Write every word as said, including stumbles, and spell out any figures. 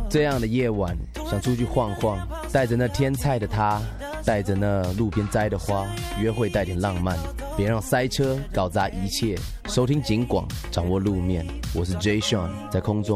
这样的夜晚想出去晃晃，带着那天菜的他，带着那路边摘的花，约会带点浪漫，别让塞车搞砸一切。收听警广，掌握路面，我是 Jay Sean， 在空中